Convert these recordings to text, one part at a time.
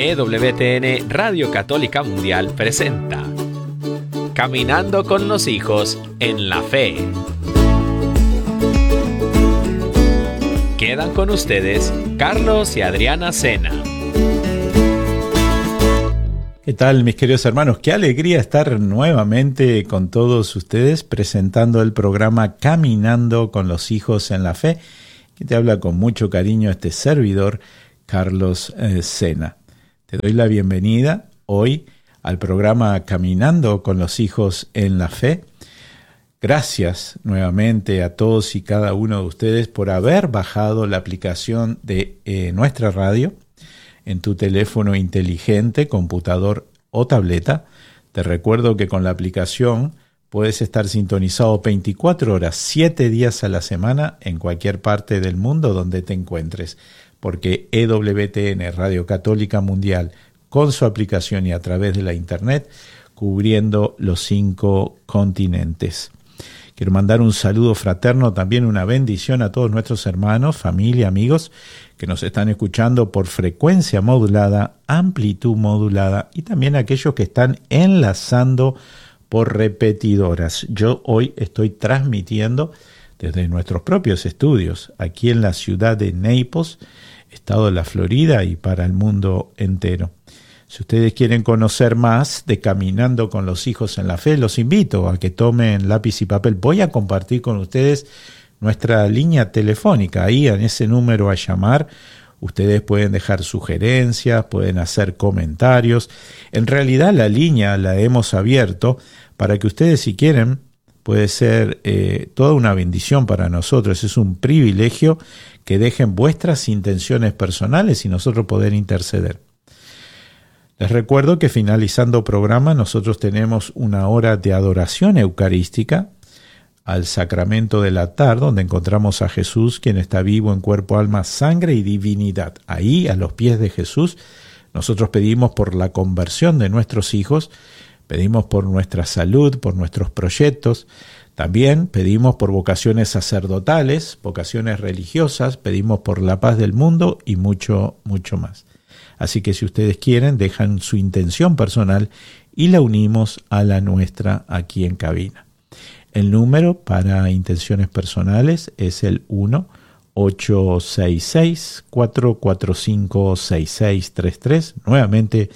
EWTN Radio Católica Mundial presenta Caminando con los hijos en la fe. Quedan con ustedes Carlos y Adriana Sena. ¿Qué tal, mis queridos hermanos? Qué alegría estar nuevamente con todos ustedes presentando el programa Caminando con los hijos en la fe, que te habla con mucho cariño este servidor, Carlos Sena. Te doy la bienvenida hoy al programa Caminando con los hijos en la fe. Gracias nuevamente a todos y cada uno de ustedes por haber bajado la aplicación de nuestra radio en tu teléfono inteligente, computador o tableta. Te recuerdo que con la aplicación puedes estar sintonizado 24 horas, 7 días a la semana en cualquier parte del mundo donde te encuentres, porque EWTN Radio Católica Mundial, con su aplicación y a través de la internet, cubriendo los 5 continentes. Quiero mandar un saludo fraterno, también una bendición a todos nuestros hermanos, familia, amigos que nos están escuchando por frecuencia modulada, amplitud modulada y también aquellos que están enlazando por repetidoras. Yo hoy estoy transmitiendo desde nuestros propios estudios aquí en la ciudad de Naples, estado de la Florida y para el mundo entero. Si ustedes quieren conocer más de Caminando con los hijos en la fe, los invito a que tomen lápiz y papel. Voy a compartir con ustedes nuestra línea telefónica. Ahí en ese número a llamar, ustedes pueden dejar sugerencias, pueden hacer comentarios. En realidad la línea la hemos abierto para que ustedes, si quieren, puede ser toda una bendición para nosotros. Es un privilegio que dejen vuestras intenciones personales y nosotros poder interceder. Les recuerdo que finalizando programa nosotros tenemos una hora de adoración eucarística al sacramento del altar, donde encontramos a Jesús, quien está vivo en cuerpo, alma, sangre y divinidad. Ahí, a los pies de Jesús, nosotros pedimos por la conversión de nuestros hijos, pedimos por nuestra salud, por nuestros proyectos, también pedimos por vocaciones sacerdotales, vocaciones religiosas, pedimos por la paz del mundo y mucho, mucho más. Así que si ustedes quieren, dejan su intención personal y la unimos a la nuestra aquí en cabina. El número para intenciones personales es el 1-866-445-6633. Nuevamente,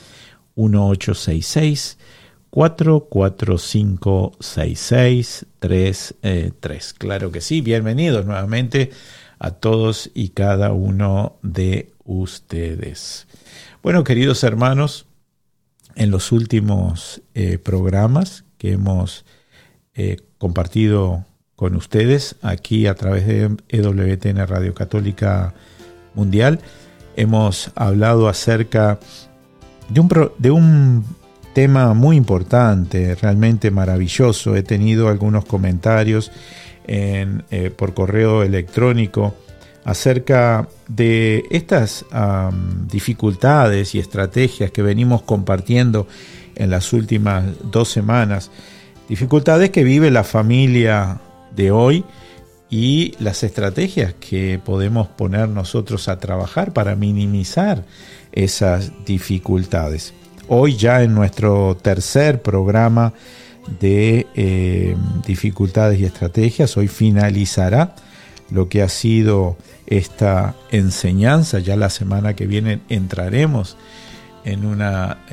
1-866-445-6633. Claro que sí, bienvenidos nuevamente a todos y cada uno de ustedes. Bueno, queridos hermanos, en los últimos programas que hemos compartido con ustedes aquí a través de EWTN Radio Católica Mundial, hemos hablado acerca de un tema muy importante, realmente maravilloso. He tenido algunos comentarios por correo electrónico acerca de estas dificultades y estrategias que venimos compartiendo en las últimas 2 semanas, dificultades que vive la familia de hoy y las estrategias que podemos poner nosotros a trabajar para minimizar esas dificultades. Hoy ya en nuestro tercer programa de dificultades y estrategias, hoy finalizará lo que ha sido esta enseñanza. Ya la semana que viene entraremos en un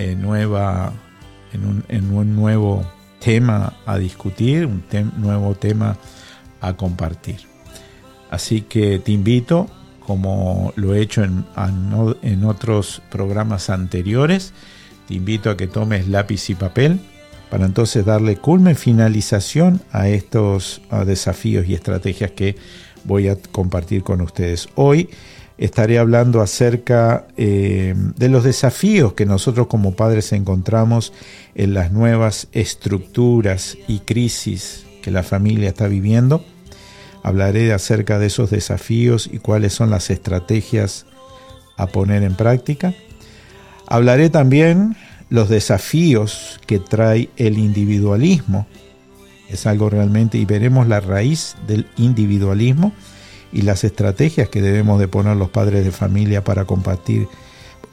nuevo tema a discutir, nuevo tema a compartir. Así que te invito, como lo he hecho en otros programas anteriores, te invito a que tomes lápiz y papel para entonces darle culmen, finalización a estos desafíos y estrategias que voy a compartir con ustedes. Hoy estaré hablando acerca de los desafíos que nosotros como padres encontramos en las nuevas estructuras y crisis que la familia está viviendo. Hablaré acerca de esos desafíos y cuáles son las estrategias a poner en práctica. Hablaré también los desafíos que trae el individualismo. Es algo realmente, y veremos la raíz del individualismo y las estrategias que debemos de poner los padres de familia para combatir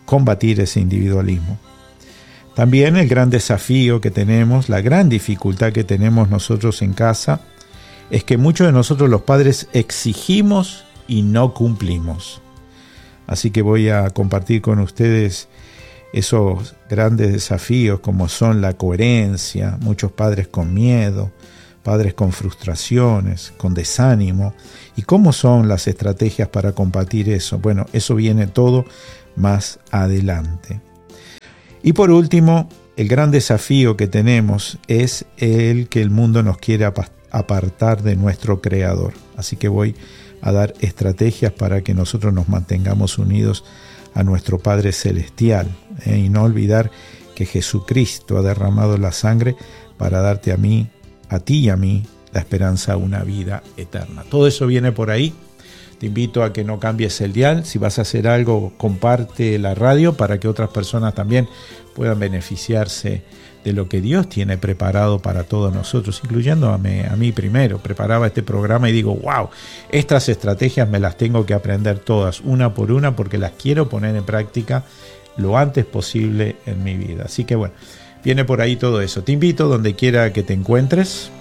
combatir ese individualismo. También el gran desafío que tenemos, la gran dificultad que tenemos nosotros en casa, es que muchos de nosotros los padres exigimos y no cumplimos. Así que voy a compartir con ustedes esos grandes desafíos como son la coherencia, muchos padres con miedo, padres con frustraciones, con desánimo, y cómo son las estrategias para combatir eso. Bueno, eso viene todo más adelante. Y por último, el gran desafío que tenemos es el que el mundo nos quiere apartar de nuestro Creador. Así que voy a dar estrategias para que nosotros nos mantengamos unidos a nuestro Padre Celestial, y no olvidar que Jesucristo ha derramado la sangre para darte a mí, a ti y a mí, la esperanza a una vida eterna. Todo eso viene por ahí. Te invito a que no cambies el dial. Si vas a hacer algo, comparte la radio para que otras personas también puedan beneficiarse de lo que Dios tiene preparado para todos nosotros, incluyéndome a mí primero. Preparaba este programa y digo, wow, estas estrategias me las tengo que aprender todas, una por una, porque las quiero poner en práctica lo antes posible en mi vida. Así que bueno, viene por ahí todo eso. Te invito, donde quiera que te encuentres,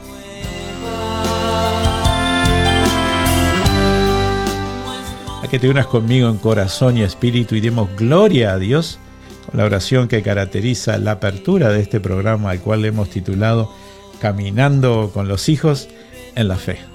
a que te unas conmigo en corazón y espíritu y demos gloria a Dios con la oración que caracteriza la apertura de este programa, al cual le hemos titulado Caminando con los hijos en la Fe.